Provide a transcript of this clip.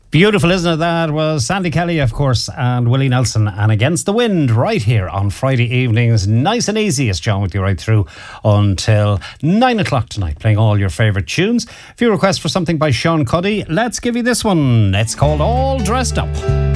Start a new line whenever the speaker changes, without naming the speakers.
Beautiful, isn't it? That was Sandy Kelly, of course, and Willie Nelson, and Against the Wind, right here on Friday evenings. Nice and easy, as John with you right through until 9 o'clock tonight, playing all your favourite tunes. A few requests for something by Sean Cuddy. Let's give you this one. It's called All Dressed Up.